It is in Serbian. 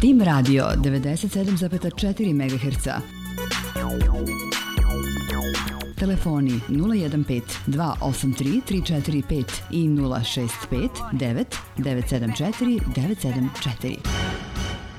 PIM radio 97,4 MHz. Telefoni 015 283 345 i 065 9 974 974.